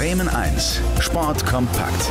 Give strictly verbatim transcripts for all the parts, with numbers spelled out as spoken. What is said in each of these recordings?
Bremen eins, Sport kompakt.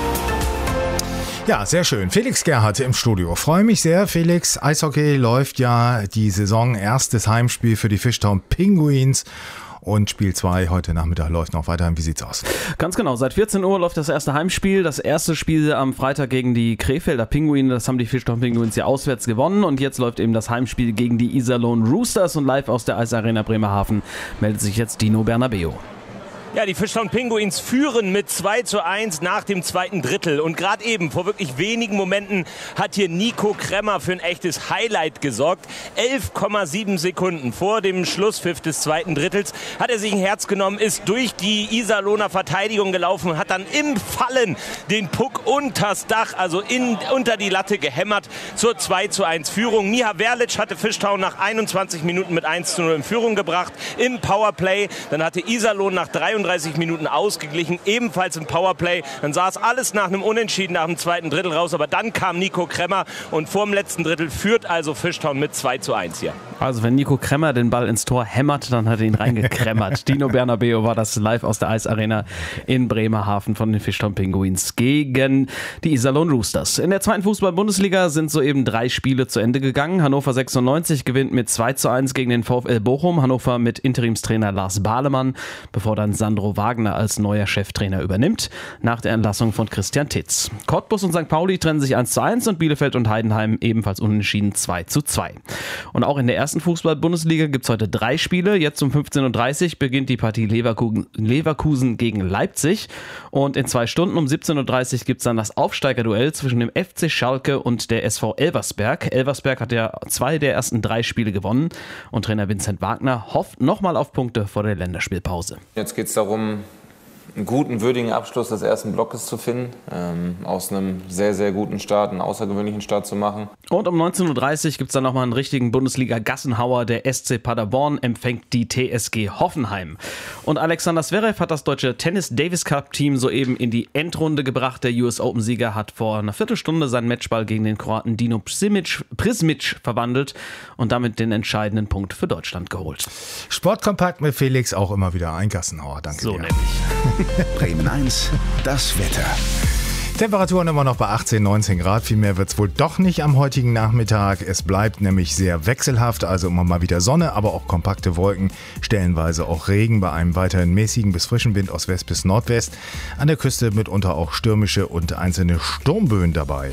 Ja, sehr schön. Felix Gerhardt im Studio. Freue mich sehr, Felix. Eishockey läuft ja die Saison. Erstes Heimspiel für die Fishtown Pinguins. Und Spiel zwei heute Nachmittag läuft noch weiter. Wie sieht's aus? Ganz genau. Seit vierzehn Uhr läuft das erste Heimspiel. Das erste Spiel am Freitag gegen die Krefelder Pinguine. Das haben die Fishtown Pinguins ja auswärts gewonnen. Und jetzt läuft eben das Heimspiel gegen die Iserlohn Roosters. Und live aus der Eisarena Bremerhaven meldet sich jetzt Dino Bernabeo. Ja, die Fishtown Pinguins führen mit zwei zu eins nach dem zweiten Drittel. Und gerade eben, vor wirklich wenigen Momenten, hat hier Nico Kremmer für ein echtes Highlight gesorgt. elf Komma sieben Sekunden vor dem Schlusspfiff des zweiten Drittels hat er sich ein Herz genommen, ist durch die Iserlohner Verteidigung gelaufen, hat dann im Fallen den Puck unters Dach, also in, unter die Latte gehämmert zur zwei zu eins Führung. Miha Verlic hatte Fishtown nach einundzwanzig Minuten mit eins zu null in Führung gebracht im Powerplay. Dann hatte Iserlohn nach dreiunddreißig Minuten ausgeglichen, ebenfalls im Powerplay. Dann sah es alles nach einem Unentschieden nach dem zweiten Drittel raus, aber dann kam Nico Kremmer und vor dem letzten Drittel führt also Fishtown mit zwei zu eins hier. Also wenn Nico Kremmer den Ball ins Tor hämmert, dann hat er ihn reingekremmert. Dino Bernabeo war das live aus der Eisarena in Bremerhaven von den Fishtown Pinguins gegen die Iserlohn Roosters. In der zweiten Fußball-Bundesliga sind soeben drei Spiele zu Ende gegangen. Hannover sechsundneunzig gewinnt mit zwei zu eins gegen den VfL Bochum. Hannover mit Interimstrainer Lars Bahlemann, bevor dann Sandro Wagner als neuer Cheftrainer übernimmt, nach der Entlassung von Christian Titz. Cottbus und Sankt Pauli trennen sich eins zu eins und Bielefeld und Heidenheim ebenfalls unentschieden zwei zu zwei. Und auch in der ersten Fußball-Bundesliga gibt es heute drei Spiele. Jetzt um fünfzehn Uhr dreißig beginnt die Partie Leverkusen, Leverkusen gegen Leipzig. Und in zwei Stunden um siebzehn Uhr dreißig gibt es dann das Aufsteigerduell zwischen dem F C Schalke und der S V Elversberg. Elversberg hat ja zwei der ersten drei Spiele gewonnen und Trainer Vincent Wagner hofft nochmal auf Punkte vor der Länderspielpause. Jetzt geht es darum, einen guten, würdigen Abschluss des ersten Blockes zu finden, ähm, aus einem sehr, sehr guten Start, einen außergewöhnlichen Start zu machen. Und um neunzehn Uhr dreißig gibt es dann nochmal einen richtigen Bundesliga-Gassenhauer. Der S C Paderborn empfängt die T S G Hoffenheim. Und Alexander Zverev hat das deutsche Tennis-Davis-Cup-Team soeben in die Endrunde gebracht. Der U S Open-Sieger hat vor einer Viertelstunde seinen Matchball gegen den Kroaten Dino Prismic, Prismic verwandelt und damit den entscheidenden Punkt für Deutschland geholt. Sportkompakt mit Felix, auch immer wieder ein Gassenhauer. Danke so dir. Nämlich. Bremen eins, das Wetter. Temperaturen immer noch bei achtzehn, neunzehn Grad. Viel mehr wird es wohl doch nicht am heutigen Nachmittag. Es bleibt nämlich sehr wechselhaft, also immer mal wieder Sonne, aber auch kompakte Wolken, stellenweise auch Regen bei einem weiterhin mäßigen bis frischen Wind aus West bis Nordwest. An der Küste mitunter auch stürmische und einzelne Sturmböen dabei.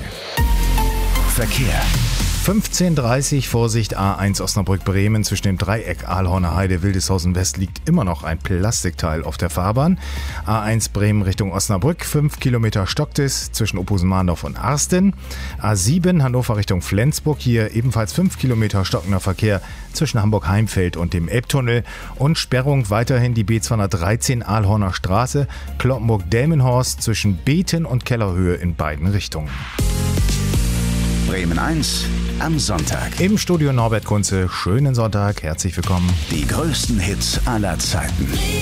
Verkehr. fünfzehn Uhr dreißig, Vorsicht, A eins Osnabrück-Bremen. Zwischen dem Dreieck Ahlhorner Heide, Wildeshausen West liegt immer noch ein Plastikteil auf der Fahrbahn. A eins Bremen Richtung Osnabrück, fünf Kilometer stockt es zwischen Opposen-Mahndorf und Arsten. A sieben Hannover Richtung Flensburg, hier ebenfalls fünf Kilometer stockender Verkehr zwischen Hamburg-Heimfeld und dem Elbtunnel. Und Sperrung weiterhin die B zweihundertdreizehn Ahlhorner Straße, Cloppenburg-Delmenhorst zwischen Beten und Kellerhöhe in beiden Richtungen. Bremen eins am Sonntag. Im Studio Norbert Kunze. Schönen Sonntag, herzlich willkommen. Die größten Hits aller Zeiten.